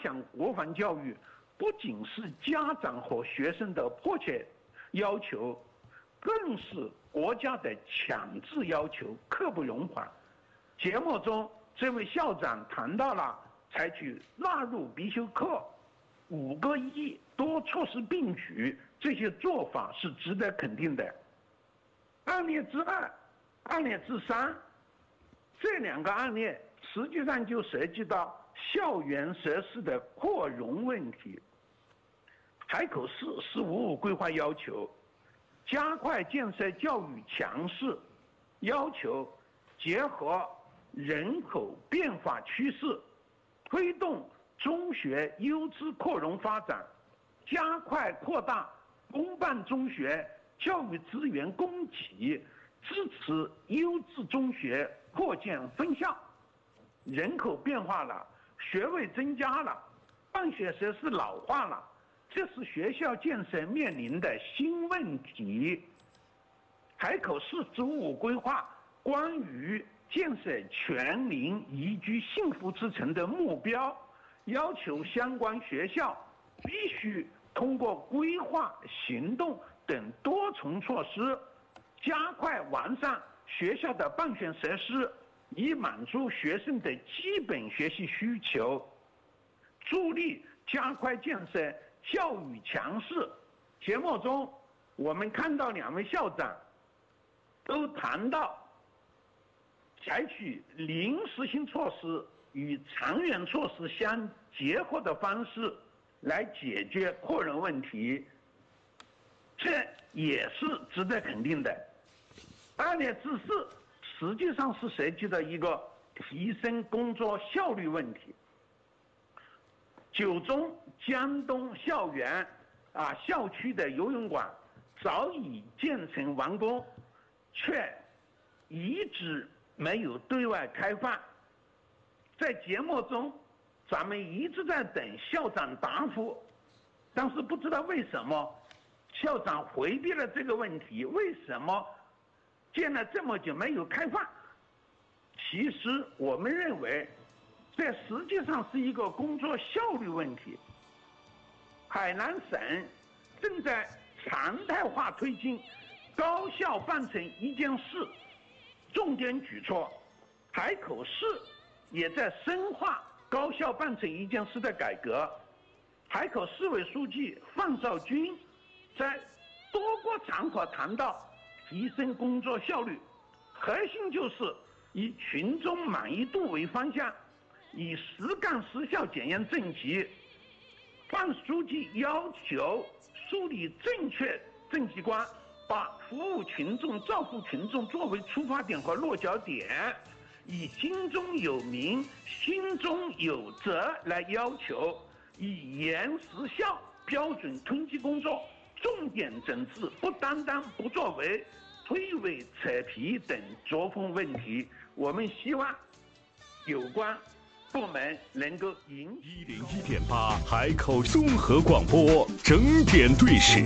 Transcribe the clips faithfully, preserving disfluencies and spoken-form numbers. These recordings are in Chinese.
强国防教育不仅是家长和学生的迫切要求，更是国家的强制要求，刻不容缓。节目中，这位校长谈到了采取纳入必修课、五个亿多措施并举，这些做法是值得肯定的。案例之二、案例之三，这两个案例实际上就涉及到校园设施的扩容问题。海口市“十五五”规划要求加快建设教育强市，要求结合人口变化趋势，推动中学优质扩容发展，加快扩大公办中学教育资源供给，支持优质中学扩建分校。人口变化了，学位增加了，办学设施老化了，这是学校建设面临的新问题。海口市“十五五”规划关于建设全民宜居幸福之城的目标，要求相关学校必须通过规划、行动等多重措施，加快完善学校的办学设施，以满足学生的基本学习需求，助力加快建设教育强市。节目中，我们看到两位校长都谈到采取临时性措施与长远措施相结合的方式来解决扩容问题，这也是值得肯定的。案例之四实际上是涉及到一个提升工作效率问题。九中江东校园啊校区的游泳馆早已建成完工，却一直没有对外开放。在节目中，咱们一直在等校长答复，但是不知道为什么校长回避了这个问题，为什么建了这么久没有开放？其实我们认为，这实际上是一个工作效率问题。海南省正在常态化推进高校办成一件事重点举措，海口市也在深化高校办成一件事的改革。海口市委书记范少军在多个场合谈到提升工作效率，核心就是以群众满意度为方向，以实干实效检验政绩。范书记要求树立正确政绩观，把服务群众、照顾群众作为出发点和落脚点，以心中有民、心中有责来要求，以严实效标准推进工作，重点整治不担当、不作为、推诿扯皮等作风问题。我们希望有关部门能够引一零一点八海口综合广播整点对时。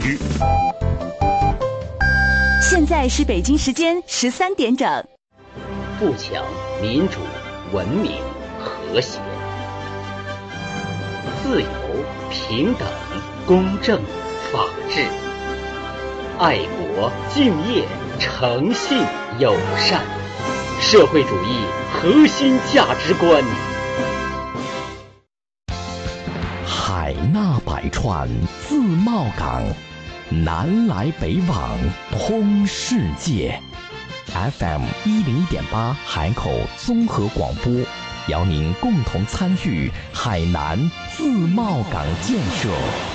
现在是北京时间十三点整。 富强、民主、文明、和谐、自由、平等、公正、法治、爱国、敬业、诚信、友善，社会主义核心价值观。 海纳百川，自贸港，南来北往，通世界。F M 一零一点八海口综合广播，邀您共同参与海南自贸港建设。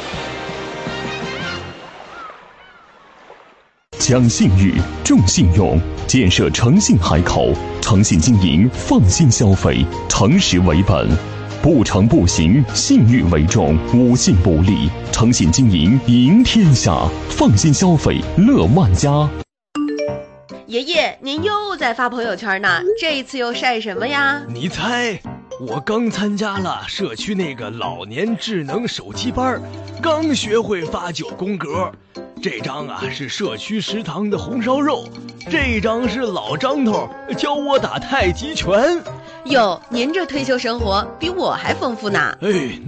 讲信誉，重信用，建设诚信海口，诚信经营，放心消费，诚实为本。不诚不行，信誉为重，五信不立，诚信经营赢天下，放心消费乐万家。 爷爷，您又在发朋友圈呢，这一次又晒什么呀？ 你猜，我刚参加了社区那个老年智能手机班，刚学会发九宫格。这张啊是社区食堂的红烧肉，这张是老张头教我打太极拳。 哟，您这退休生活比我还丰富呢。 哎。